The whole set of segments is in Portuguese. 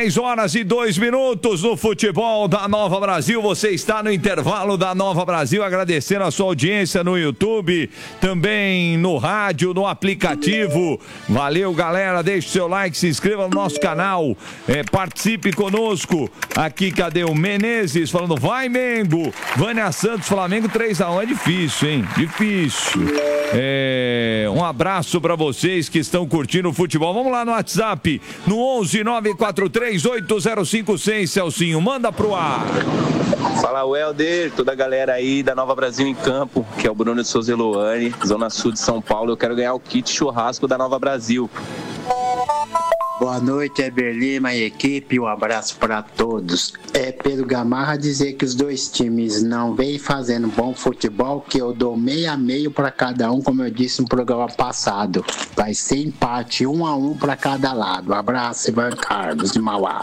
6h02 no futebol da Nova Brasil. Você está no intervalo da Nova Brasil, agradecendo a sua audiência no YouTube, também no rádio, no aplicativo. Valeu, galera, deixe seu like, se inscreva no nosso canal, participe conosco. Aqui, cadê o Menezes falando, vai Mengo. Vânia Santos, Flamengo 3-1, é difícil, hein? Difícil. Um abraço para vocês que estão curtindo o futebol. Vamos lá no WhatsApp, no 11-943-8056, Celcinho, manda pro ar. Fala, Welder, toda a galera aí da Nova Brasil em Campo, que é o Bruno de Souza Eloane, Zona Sul de São Paulo. Eu quero ganhar o kit churrasco da Nova Brasil. Boa noite, Heber Lima e equipe, um abraço para todos. Pedro Gamarra dizer que os dois times não vêm fazendo bom futebol, que eu dou 6-6 para cada um, como eu disse no programa passado. Vai ser empate, 1-1 para cada lado. Um abraço, Ivan Carlos de Mauá.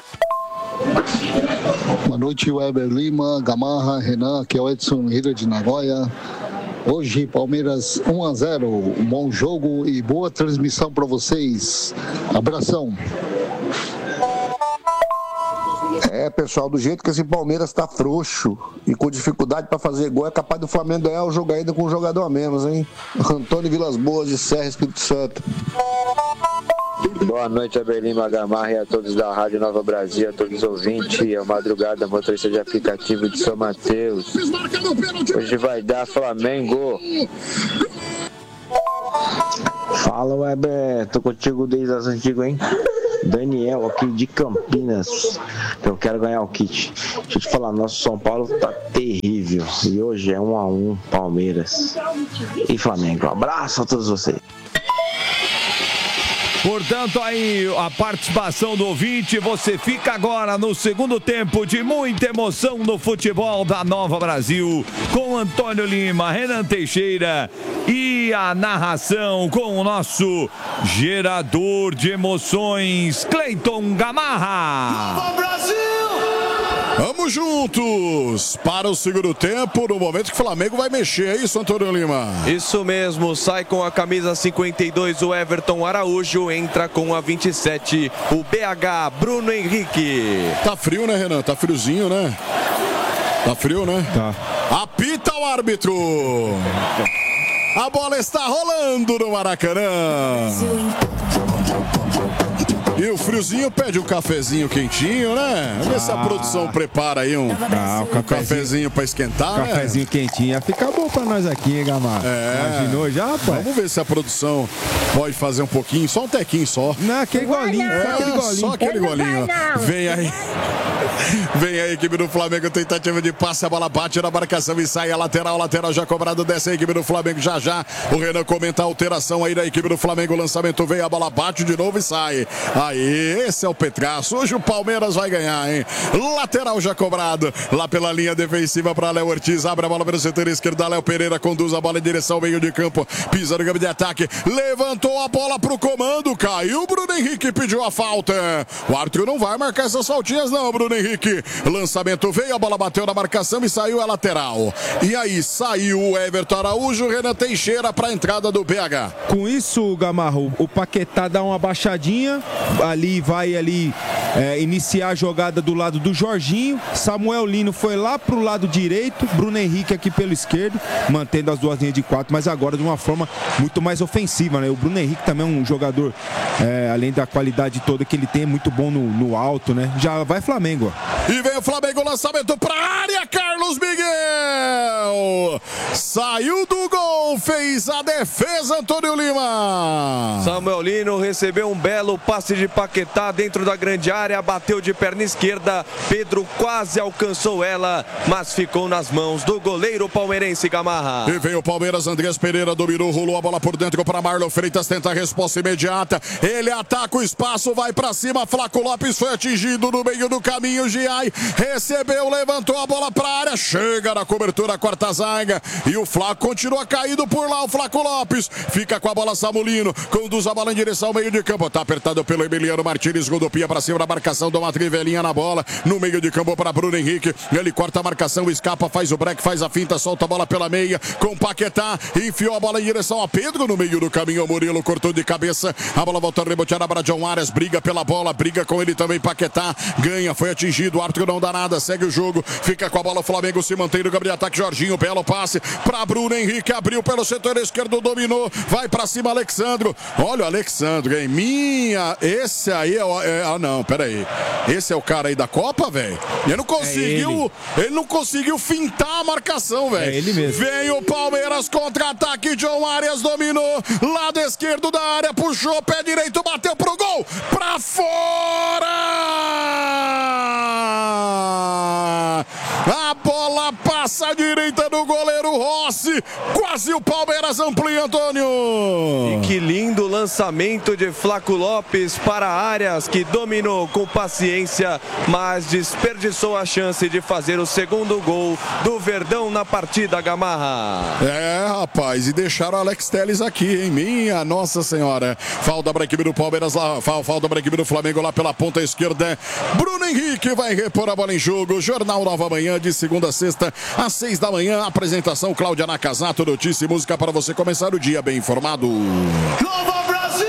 Boa noite, Heber Lima, Gamarra, Renan, aqui é o Edson Hira de Nagoya. Hoje, Palmeiras 1-0, um bom jogo e boa transmissão para vocês. Abração. Pessoal, do jeito que esse Palmeiras tá frouxo e com dificuldade para fazer gol, é capaz do Flamengo ganhar o jogo ainda com um jogador a menos, hein? Antônio Vilas Boas de Serra, Espírito Santo. Boa noite, Heber Lima, Gamarra e a todos da Rádio Nova Brasil, a todos os ouvintes, a madrugada, motorista de aplicativo de São Mateus. Hoje vai dar Flamengo. Fala, Weber, tô contigo desde as antigas, hein? Daniel, aqui de Campinas. Eu quero ganhar o kit. Deixa eu te falar, nosso São Paulo tá terrível. E hoje é 1-1, Palmeiras e Flamengo. Um abraço a todos vocês. Portanto, aí a participação do ouvinte, você fica agora no segundo tempo de muita emoção no futebol da Nova Brasil, com Antônio Lima, Renan Teixeira e a narração com o nosso gerador de emoções, Cleiton Gamarra. Nova Brasil! Vamos juntos para o segundo tempo, no momento que o Flamengo vai mexer, é isso, Antônio Lima? Isso mesmo, sai com a camisa 52 o Everton Araújo, entra com a 27 o BH Bruno Henrique. Tá frio, né, Renan? Tá friozinho, né? Tá frio, né? Tá. Apita o árbitro! A bola está rolando no Maracanã. E o friozinho pede um cafezinho quentinho, né? Vê se a produção prepara aí um cafezinho pra esquentar, né? Cafezinho quentinho. Ia ficar bom pra nós aqui, hein, Gamarra? Imaginou já, rapaz? Vamos ver se a produção pode fazer um pouquinho, só um tequinho só. Não, aquele golinho, só aquele golinho. Vem aí. Vem a equipe do Flamengo, tentativa de passe, a bola bate na marcação e sai a lateral já cobrado, desce a equipe do Flamengo já. O Renan comenta a alteração aí da equipe do Flamengo, o lançamento veio, a bola bate de novo e sai. Aí, esse é o Petraço. Hoje o Palmeiras vai ganhar, hein? Lateral já cobrado. Lá pela linha defensiva para Léo Ortiz. Abre a bola pelo setor esquerdo. Léo Pereira conduz a bola em direção ao meio de campo. Pisa no campo de ataque. Levantou a bola pro comando. Caiu o Bruno Henrique, pediu a falta. O árbitro não vai marcar essas faltinhas, não, Bruno Henrique. Lançamento veio, a bola bateu na marcação e saiu a lateral. E aí, saiu o Everton Araújo, Renan Teixeira para a entrada do BH. Com isso, Gamarra, o Paquetá dá uma baixadinha. Vai iniciar a jogada do lado do Jorginho. Samuel Lino foi lá pro lado direito, Bruno Henrique aqui pelo esquerdo, mantendo as duas linhas de quatro, mas agora de uma forma muito mais ofensiva, né? O Bruno Henrique também é um jogador, além da qualidade toda que ele tem, é muito bom no alto, né? Já vai Flamengo, ó. E vem o Flamengo, lançamento pra área, Carlos Miguel! Saiu do gol, fez a defesa, Antônio Lima! Samuel Lino recebeu um belo passe de Paquetá dentro da grande área, bateu de perna esquerda, Pedro quase alcançou ela, mas ficou nas mãos do goleiro palmeirense, Gamarra. E vem o Palmeiras, Andrés Pereira dominou, rolou a bola por dentro para Marlon Freitas, tenta a resposta imediata, ele ataca o espaço, vai para cima, Flaco Lopes foi atingido no meio do caminho, Giai recebeu, levantou a bola para a área, chega na cobertura, quarta zaga, e o Flaco continua caído indo por lá o Flaco Lopes. Fica com a bola Samulino. Conduz a bola em direção ao meio de campo. Tá apertado pelo Emiliano Martins. Rodopia para cima da marcação. Dá uma trivelinha na bola. No meio de campo para Bruno Henrique. Ele corta a marcação, escapa, faz o break, faz a finta, solta a bola pela meia. Com Paquetá. Enfiou a bola em direção a Pedro. No meio do caminho, o Murilo cortou de cabeça. A bola volta a rebotear para John Arias. Briga pela bola. Briga com ele também. Paquetá ganha. Foi atingido. O árbitro não dá nada. Segue o jogo. Fica com a bola. O Flamengo se mantém no campo de ataque. Jorginho, belo passe para Bruno Henrique. Abriu pelo setor esquerdo. Dominou. Vai para cima, Alexandro. Olha o Alexandro, hein? Esse aí não, peraí. Esse é o cara aí da Copa, velho? Ele não conseguiu fintar a marcação, velho. É ele mesmo. Vem o Palmeiras, contra-ataque. John Arias dominou. Lado esquerdo da área. Puxou, pé direito, bateu pro gol. Pra fora! A bola passa à direita do goleiro Rossi. Quase o Palmeiras amplia, Antônio. E que lindo lançamento de Flaco Lopes para Arias, que dominou com paciência, mas desperdiçou a chance de fazer o segundo gol do Verdão na partida, Gamarra. É, rapaz, e deixaram o Alex Telles aqui, hein? Minha Nossa Senhora. Falta para a equipe do Palmeiras lá, falta para a equipe do Flamengo lá pela ponta esquerda. Bruno Henrique vai repor a bola em jogo. Jornal Nova Manhã, de segunda a sexta, às 6 da manhã. Apresentação Cláudia Nakazato, notícia e música para você começar o dia bem informado. Nova Brasil!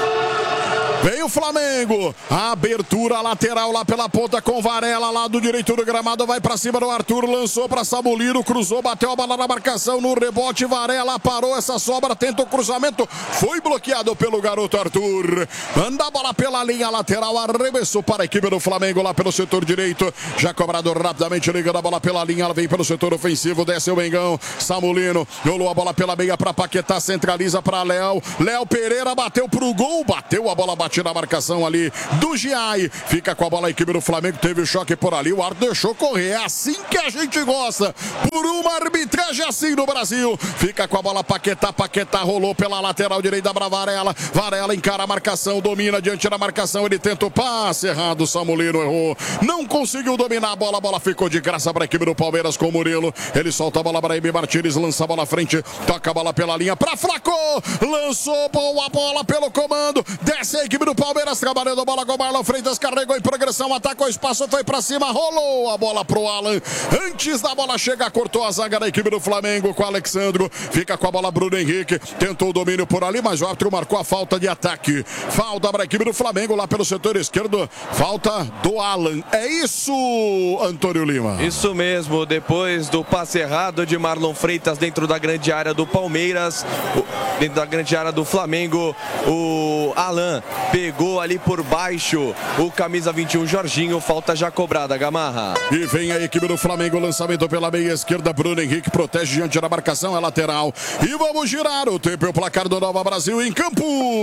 Vem o Flamengo, a abertura lateral lá pela ponta com Varela lá do direito do gramado, vai pra cima do Arthur, lançou pra Samulino, cruzou, bateu a bola na marcação, no rebote Varela parou essa sobra, tenta o cruzamento, foi bloqueado pelo garoto Arthur, manda a bola pela linha lateral, arremessou para a equipe do Flamengo lá pelo setor direito, já cobrado rapidamente, ligando a bola pela linha, ela vem pelo setor ofensivo, desce o Mengão, Samulino, rolou a bola pela meia pra Paquetá, centraliza pra Léo Pereira bateu pro gol, bateu a bola, bate na marcação ali do Giai, fica com a bola a equipe do Flamengo, teve o choque por ali, o árbitro deixou correr, é assim que a gente gosta, por uma arbitragem assim no Brasil, fica com a bola Paquetá rolou pela lateral direita para Varela encara a marcação, domina diante da marcação, ele tenta o passe errado, Samulino errou, não conseguiu dominar a bola ficou de graça para a equipe do Palmeiras com o Murilo, ele solta a bola para Emi Martins, lança a bola à frente, toca a bola pela linha para Flaco, lançou boa bola pelo comando, desce a equipe do Palmeiras, trabalhando a bola com o Marlon Freitas, carregou em progressão, atacou o espaço, foi pra cima, rolou a bola pro Alan, antes da bola chegar, cortou a zaga da equipe do Flamengo com o Alexandro, fica com a bola Bruno Henrique, tentou o domínio por ali, mas o árbitro marcou a falta de ataque, falta para a equipe do Flamengo lá pelo setor esquerdo, falta do Alan, é isso, Antônio Lima? Isso mesmo, depois do passe errado de Marlon Freitas dentro da grande área do Palmeiras, dentro da grande área do Flamengo, o Alan pegou ali por baixo o camisa 21 Jorginho, falta já cobrada, Gamarra. E vem a equipe do Flamengo, lançamento pela meia esquerda, Bruno Henrique protege diante da marcação, é lateral. E vamos girar o tempo e o placar do Nova Brasil em campo.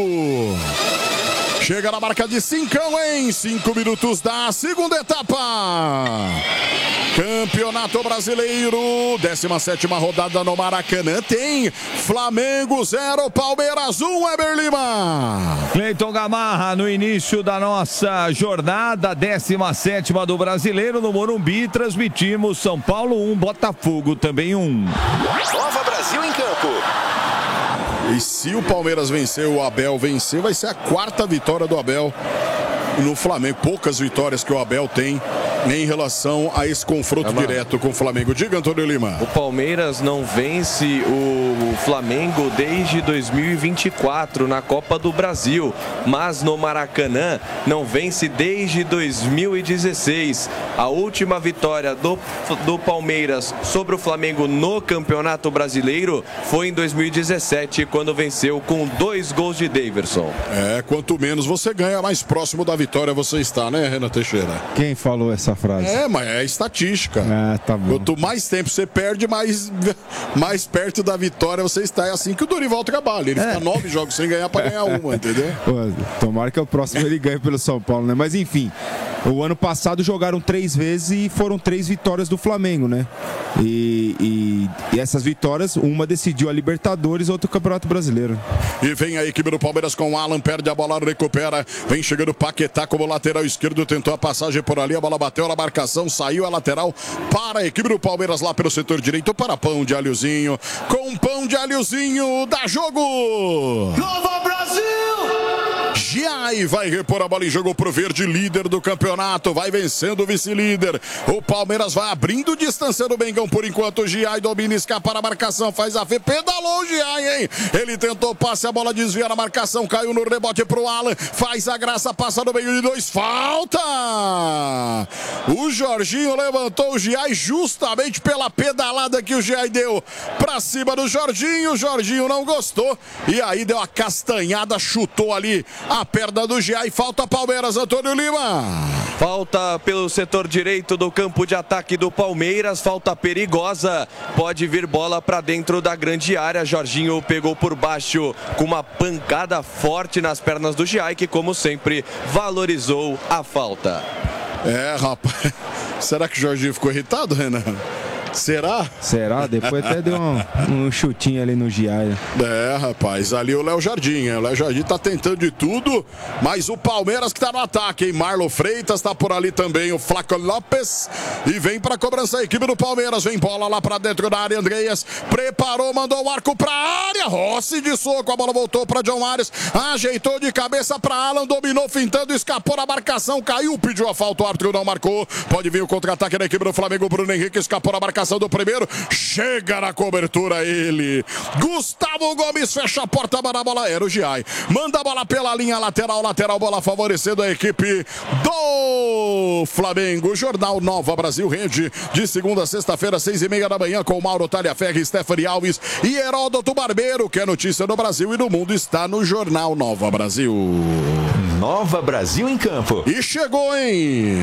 Chega na marca de 5 em 5 minutos da segunda etapa. Campeonato Brasileiro, 17ª rodada no Maracanã, tem Flamengo 0, Palmeiras 1, Eber Lima. Cleiton Gamarra, no início da nossa jornada, 17ª do Brasileiro, no Morumbi, transmitimos São Paulo 1, Botafogo também 1. Nova Brasil em campo. E se o Palmeiras vencer, o Abel vencer, vai ser a 4ª vitória do Abel no Flamengo. Poucas vitórias que o Abel tem em relação a esse confronto direto com o Flamengo. Diga, Antônio Lima. O Palmeiras não vence o Flamengo desde 2024 na Copa do Brasil, mas no Maracanã não vence desde 2016. A última vitória do Palmeiras sobre o Flamengo no Campeonato Brasileiro foi em 2017, quando venceu com 2 gols de Daverson. Quanto menos você ganha, mais próximo da vitória você está, né, Renan Teixeira? Quem falou essa frase? Mas é estatística. Tá bom. Quanto mais tempo você perde, mais perto da vitória você está. É assim que o Dorival trabalha. Ele fica 9 jogos sem ganhar para ganhar uma, entendeu? Pô, tomara que o próximo ele ganhe pelo São Paulo, né? Mas enfim, O ano passado jogaram 3 vezes e foram 3 vitórias do Flamengo, né? E essas vitórias, uma decidiu a Libertadores, outra o Campeonato Brasileiro. E vem a equipe do Palmeiras com o Alan, perde a bola, recupera, vem chegando o Paquetá como lateral esquerdo, tentou a passagem por ali, a bola bateu na marcação, saiu a lateral para a equipe do Palmeiras lá pelo setor direito, para Pão de Alhozinho, com Pão de Alhozinho, dá jogo! Nova Brasil! Giai vai repor a bola em jogo pro Verde, líder do campeonato, vai vencendo o vice-líder. O Palmeiras vai abrindo distância do Mengão por enquanto. Giai domina, escapa na marcação, faz a fé, pedalou o Giai, hein? Ele tentou passe, a bola desvia na marcação, caiu no rebote pro Alan, faz a graça, passa no meio de 2, falta! O Jorginho levantou o Giai justamente pela pedalada que o Giai deu pra cima do Jorginho. O Jorginho não gostou e aí deu a castanhada, chutou ali a perna do Giai. Falta Palmeiras, Antônio Lima. Falta pelo setor direito do campo de ataque do Palmeiras, falta perigosa, pode vir bola para dentro da grande área. Jorginho pegou por baixo com uma pancada forte nas pernas do Giai, que como sempre valorizou a falta. É, rapaz, será que o Jorginho ficou irritado, Renan? Será? Será? Depois até deu um chutinho ali no Giai. É, rapaz, ali o Léo Jardim. O Léo Jardim tá tentando de tudo, mas o Palmeiras que tá no ataque, hein? Marlon Freitas tá por ali também, o Flaco Lopes. E vem pra cobrança a equipe do Palmeiras. Vem bola lá pra dentro da área, Andreas preparou, mandou o arco pra área. Rossi de soco, a bola voltou pra John Arias. Ajeitou de cabeça pra Alan, dominou, fintando, escapou na marcação, caiu, pediu a falta, o árbitro não marcou. Pode vir o contra-ataque da equipe do Flamengo. Bruno Henrique escapou na marcação do primeiro, chega na cobertura ele, Gustavo Gomes fecha a porta, manda a bola, era o Giai, manda a bola pela linha lateral, bola favorecendo a equipe do Flamengo. Jornal Nova Brasil rende de segunda a sexta-feira, 6:30 da manhã, com Mauro Talhaferri, Stephanie Alves e Heródoto Barbeiro, que é notícia no Brasil e no mundo está no Jornal Nova Brasil. Nova Brasil em campo. E chegou, hein?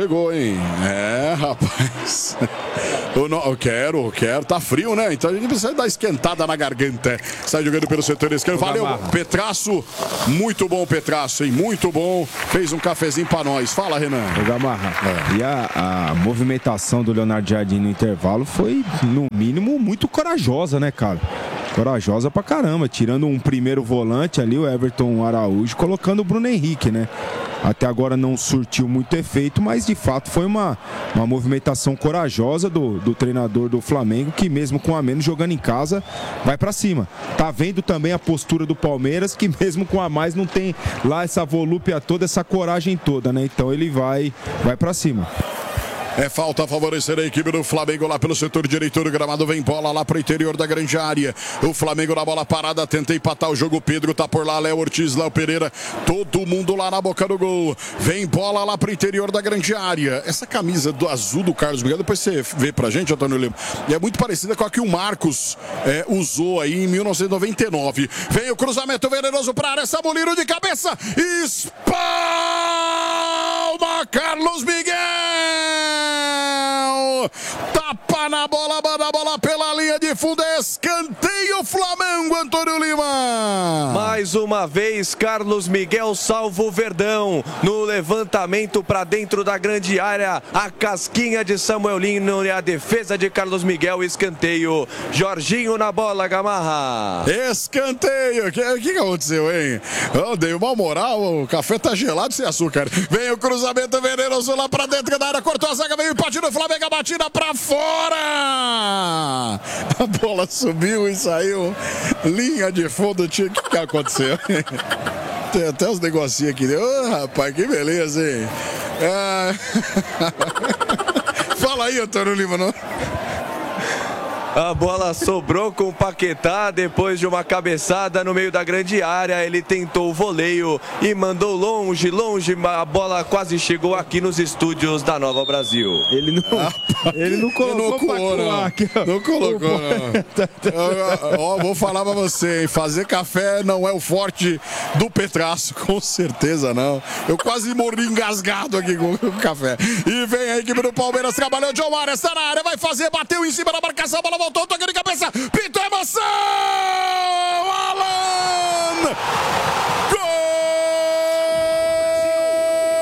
É, rapaz. Eu quero, tá frio, né? Então a gente precisa dar esquentada na garganta. Sai jogando pelo setor esquerdo. Valeu, Petraço. Muito bom, Petraço, hein? Muito bom. Fez um cafezinho pra nós. Fala, Renan. Gamarra. E a movimentação do Leonardo Jardim no intervalo foi, no mínimo, muito corajosa, né, cara? Corajosa pra caramba, tirando um primeiro volante ali, o Everton Araújo, colocando o Bruno Henrique, né? Até agora não surtiu muito efeito, mas de fato foi uma movimentação corajosa do treinador do Flamengo, que mesmo com a menos jogando em casa, vai pra cima. Tá vendo também a postura do Palmeiras, que mesmo com a mais não tem lá essa volúpia toda, essa coragem toda, né? Então ele vai pra cima. É falta a favorecer a equipe do Flamengo lá pelo setor direito do gramado. Vem bola lá para o interior da grande área. O Flamengo na bola parada, tenta empatar o jogo. Pedro tá por lá, Léo Ortiz, Léo Pereira, todo mundo lá na boca do gol. Vem bola lá para o interior da grande área. Essa camisa do azul do Carlos Miguel, depois você vê pra gente, Antônio Lima, é muito parecida com a que o Marcos usou aí em 1999. Vem o cruzamento venenoso para a área, Samulino de cabeça, espalma Carlos Miguel. Tapa na bola, manda a bola pela linha de fundo, escanteio Flamengo, Antônio Lima. Mais uma vez, Carlos Miguel salva o Verdão no levantamento para dentro da grande área, a casquinha de Samuel Lino e a defesa de Carlos Miguel, escanteio, Jorginho na bola, Gamarra. Escanteio, o que aconteceu, hein? Eu dei uma moral, o café tá gelado sem açúcar. Vem o cruzamento venenoso lá pra dentro da área, cortou a zaga, veio o empate do Flamengo, a batida pra fora! A bola subiu e saiu, linha de fundo, o que aconteceu? Tem até os negocinhos aqui, rapaz, que beleza, hein? Fala aí, Antônio Lima, não? A bola sobrou com o Paquetá depois de uma cabeçada no meio da grande área. Ele tentou o voleio e mandou longe. A bola quase chegou aqui nos estúdios da Nova Brasil. Ele não colocou, não colocou, não. Vou falar pra você, hein? Fazer café não é o forte do Petraço, com certeza não. Eu quase morri engasgado aqui com o café. E vem a equipe do Palmeiras, trabalhou o John Arias, está na área, vai fazer, bateu em cima da marcação, a bola voltou, toca de cabeça, pintou, emoção!